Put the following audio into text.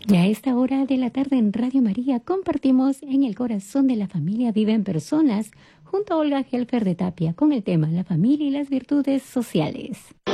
Y a esta hora de la tarde en Radio María compartimos En el corazón de la familia viven personas junto a Olga Helfer de Tapia con el tema La familia y las virtudes sociales.